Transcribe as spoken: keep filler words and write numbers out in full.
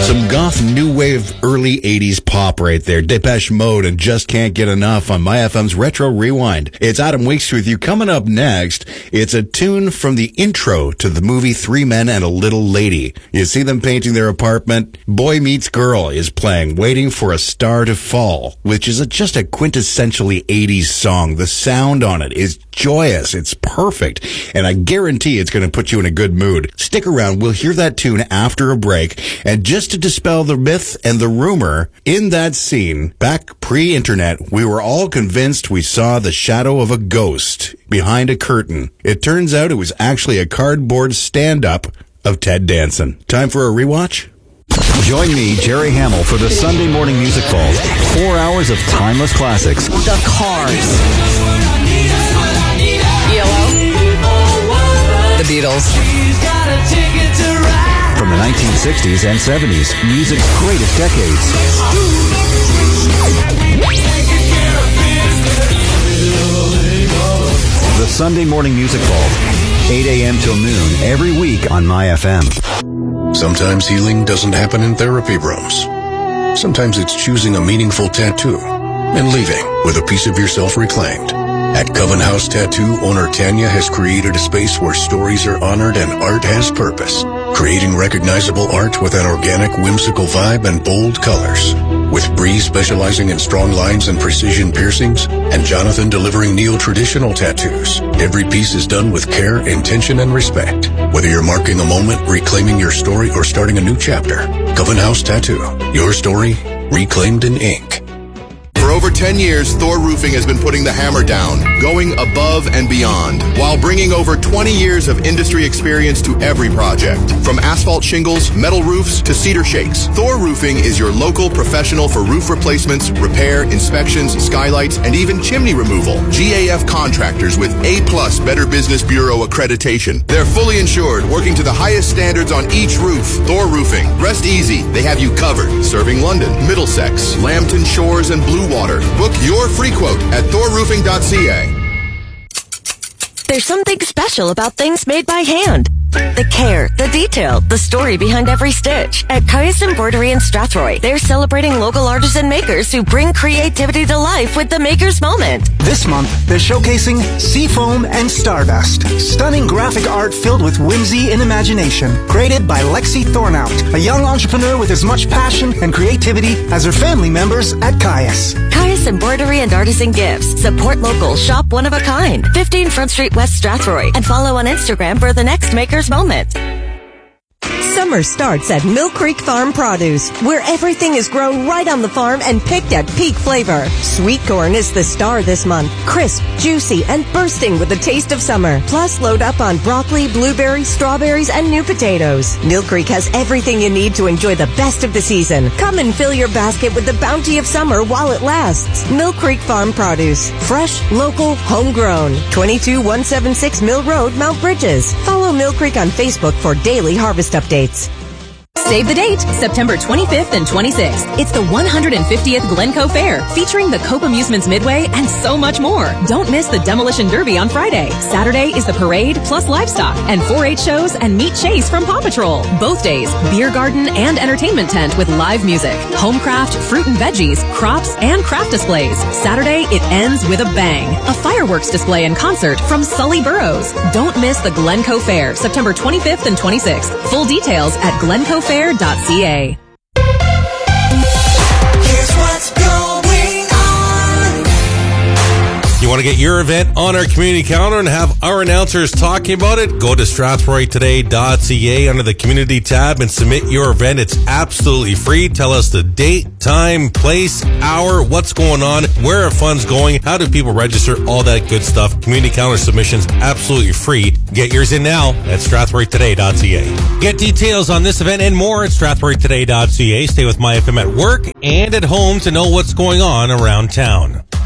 Some goth new wave early eighties pop right there. Depeche Mode and Just Can't Get Enough on My F M's Retro Rewind. It's Adam Weeks with you. Coming up next, it's a tune from the intro to the movie Three Men and a Little Lady. You see them painting their apartment. Boy Meets Girl is playing Waiting for a Star to Fall, which is a, just a quintessentially eighties song. The sound on it is joyous. It's perfect. And I guarantee it's going to put you in a good mood. Stick around. We'll hear that tune after a break. And just to dispel the myth and the rumor, in that scene, back pre-internet, we were all convinced we saw the shadow of a ghost behind a curtain. It turns out it was actually a cardboard stand-up of Ted Danson. Time for a rewatch? Join me, Jerry Hamill, for the Sunday Morning Music Vault. Four hours of timeless classics. The Cars. Yellow. The Beatles. From the nineteen sixties and seventies, music's greatest decades. The Sunday Morning Music Vault, eight a.m. till noon, every week on My F M. Sometimes healing doesn't happen in therapy rooms. Sometimes it's choosing a meaningful tattoo and leaving with a piece of yourself reclaimed. At Coven House Tattoo, owner Tanya has created a space where stories are honored and art has purpose, creating recognizable art with an organic, whimsical vibe and bold colors. With Bree specializing in strong lines and precision piercings, and Jonathan delivering neo-traditional tattoos, every piece is done with care, intention, and respect. Whether you're marking a moment, reclaiming your story, or starting a new chapter, Coven House Tattoo, your story reclaimed in ink. For over ten years, Thor Roofing has been putting the hammer down, going above and beyond, while bringing over twenty years of industry experience to every project. From asphalt shingles, metal roofs, to cedar shakes, Thor Roofing is your local professional for roof replacements, repair, inspections, skylights, and even chimney removal. G A F contractors with A plus Better Business Bureau accreditation. They're fully insured, working to the highest standards on each roof. Thor Roofing. Rest easy. They have you covered. Serving London, Middlesex, Lambton Shores, and Blue Water. Book your free quote at thor roofing dot c a. There's something special about things made by hand. The care, the detail, the story behind every stitch. At Caius Embroidery in Strathroy, they're celebrating local artisan makers who bring creativity to life with the Maker's Moment. This month, they're showcasing Seafoam and Stardust. Stunning graphic art filled with whimsy and imagination. Created by Lexi Thornout, a young entrepreneur with as much passion and creativity as her family members at Caius. Caius Embroidery and Artisan Gifts. Support local, shop one of a kind. fifteen Front Street West, Strathroy. And follow on Instagram for the next Maker's Moment. Summer starts at Mill Creek Farm Produce, where everything is grown right on the farm and picked at peak flavor. Sweet corn is the star this month. Crisp, juicy, and bursting with the taste of summer. Plus, load up on broccoli, blueberries, strawberries, and new potatoes. Mill Creek has everything you need to enjoy the best of the season. Come and fill your basket with the bounty of summer while it lasts. Mill Creek Farm Produce. Fresh, local, homegrown. twenty-two one seventy-six Mill Road, Mount Bridges. Follow Mill Creek on Facebook for daily harvest updates. Save the date, September twenty-fifth and twenty-sixth. It's the one hundred fiftieth Glencoe Fair, featuring the Cope Amusements Midway and so much more. Don't miss the Demolition Derby on Friday. Saturday is the parade plus livestock and four H shows and meet Chase from Paw Patrol. Both days, beer garden and entertainment tent with live music, homecraft, fruit and veggies, crops, and craft displays. Saturday, it ends with a bang. A fireworks display and concert from Sully Burrows. Don't miss the Glencoe Fair, September twenty-fifth and twenty-sixth. Full details at glencoe fair dot c a. Here's what's going on. You want to get your event on our community calendar and have our announcers talking about it? Go to strathroy today dot c a under the community tab and submit your event. It's absolutely free. Tell us the date, time, place, hour, what's going on, where are funds going, how do people register, all that good stuff. Community calendar submissions absolutely free. Get yours in now at strathroy today dot c a. Get details on this event and more at strathroy today dot c a. Stay with My F M at work and at home to know what's going on around town.